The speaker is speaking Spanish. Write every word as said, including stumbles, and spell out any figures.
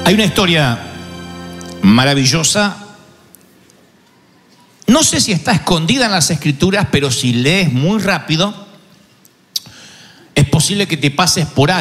Hay una historia maravillosa. No sé si está escondida en las Escrituras, pero si lees muy rápido, es posible que te pases por alto.